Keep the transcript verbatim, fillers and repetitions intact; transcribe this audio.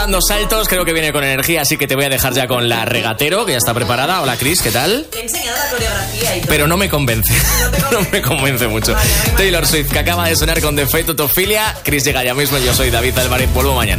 Dando saltos, creo que viene con energía, así que te voy a dejar ya con la Regatero, que ya está preparada. Hola, Chris, ¿qué tal? Te he enseñado la coreografía y todo. Pero no me convence, no, te no me convence mucho. Vale, Taylor Swift, que acaba de sonar con The Fate Utophilia. Chris llega ya mismo, yo soy David Álvarez, vuelvo mañana.